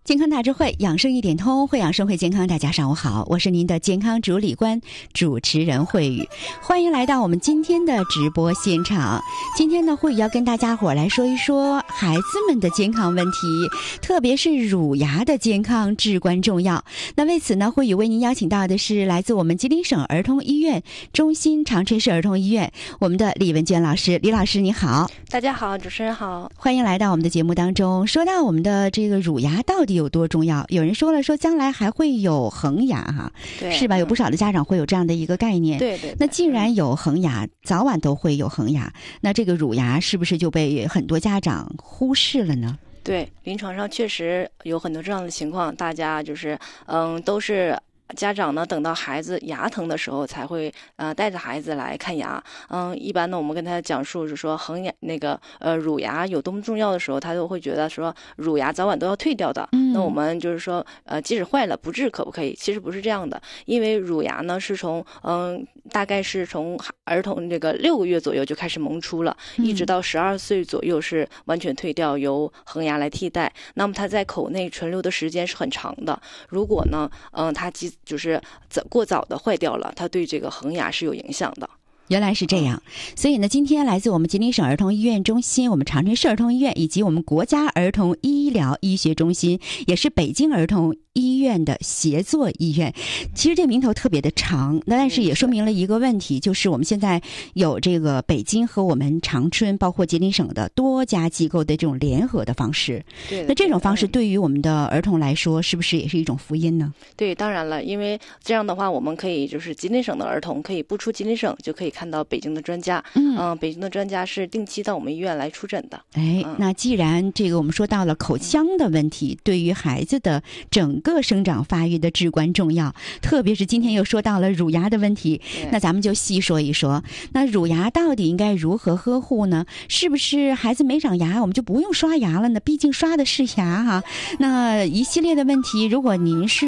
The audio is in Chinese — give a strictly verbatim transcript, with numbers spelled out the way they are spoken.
健康大智慧，养生一点通，会养生会健康。大家上午好，我是您的健康主理官主持人慧宇，欢迎来到我们今天的直播现场。今天呢，慧宇要跟大家伙来说一说孩子们的健康问题，特别是乳牙的健康至关重要。那为此呢，慧宇为您邀请到的是来自我们吉林省儿童医院中心长春市儿童医院我们的李文娟老师。李老师你好。 大家好，主持人好， 欢迎来到我们的节目当中。说到我们的这个乳牙到底有多重要，有人说了说将来还会有恒牙哈， 对， 是吧？ 嗯、 有不少的家长会有这样的一个概念。 对 对, 对。 那既然有恒牙，早晚都会有恒牙，那这个乳牙是不是就被很多家长忽视了呢？ 对，临床上确实有很多这样的情况，大家就是嗯都是。家长呢，等到孩子牙疼的时候，才会呃带着孩子来看牙。嗯，一般呢，我们跟他讲述是说恒牙那个呃乳牙有多么重要的时候，他都会觉得说乳牙早晚都要退掉的。嗯，那我们就是说呃，即使坏了不治可不可以？其实不是这样的，因为乳牙呢是从嗯大概是从儿童这个六个月左右就开始萌出了，嗯、一直到十二岁左右是完全退掉，由恒牙来替代。那么它在口内存留的时间是很长的。如果呢，嗯，它即就是过早的坏掉了，它对这个恒牙是有影响的。 原来是这样，所以呢，今天来自我们吉林省儿童医院中心、我们长春市儿童医院以及我们国家儿童医疗医学中心，也是北京儿童医院的协作医院。其实这名头特别的长，但是也说明了一个问题，就是我们现在有这个北京和我们长春，包括吉林省的多家机构的这种联合的方式。 对， 那这种方式对于我们的儿童来说，是不是也是一种福音呢？ 对，当然了，因为这样的话，我们可以就是吉林省的儿童可以不出吉林省就可以看到北京的专家。嗯、呃，北京的专家是定期到我们医院来出诊的。 哎， 嗯、 那既然这个我们说到了口腔的问题，对于孩子的整个生长发育的至关重要，特别是今天又说到了乳牙的问题，那咱们就细说一说。那乳牙到底应该如何呵护呢？是不是孩子没长牙我们就不用刷牙了呢？毕竟刷的是牙哈。那一系列的问题，如果您是